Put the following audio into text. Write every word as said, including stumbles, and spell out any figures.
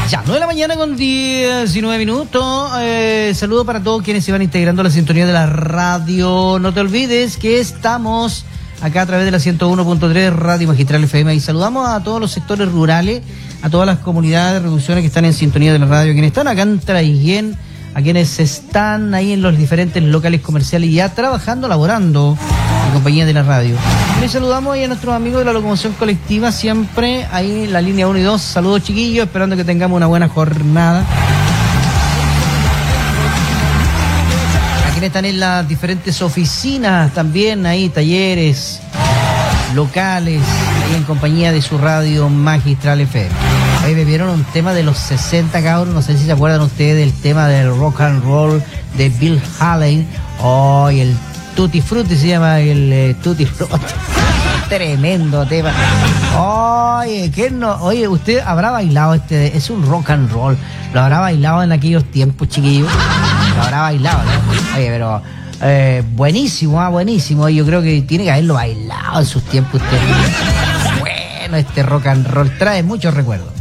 Ya, nueve de la mañana con diecinueve minutos. Eh, saludo para todos quienes se van integrando a la sintonía de la radio. No te olvides que estamos acá a través de la ciento uno punto tres Radio Magistral F M y saludamos a todos los sectores rurales, a todas las comunidades de reducciones que están en sintonía de la radio, quienes están acá en Traiguén, a quienes están ahí en los diferentes locales comerciales y ya trabajando, laborando en compañía de la radio. Les saludamos ahí a nuestros amigos de la locomoción colectiva, siempre ahí en la línea uno y dos. Saludos, chiquillos, esperando que tengamos una buena jornada. A quienes están en las diferentes oficinas también, ahí talleres locales, ahí en compañía de su radio Magistral F M. Hoy me vieron un tema de los sesenta, cabros. No sé si se acuerdan ustedes del tema del rock and roll de Bill Haley. Oh, y el Tutti Frutti se llama el eh, Tutti Frutti. Tremendo tema. Oye, ¿qué no? Oye, ¿usted habrá bailado este? Es un rock and roll. ¿Lo habrá bailado en aquellos tiempos, chiquillos? Lo habrá bailado, ¿no? Oye, pero eh, buenísimo, ah, buenísimo. Yo creo que tiene que haberlo bailado en sus tiempos usted. Bueno, este rock and roll trae muchos recuerdos.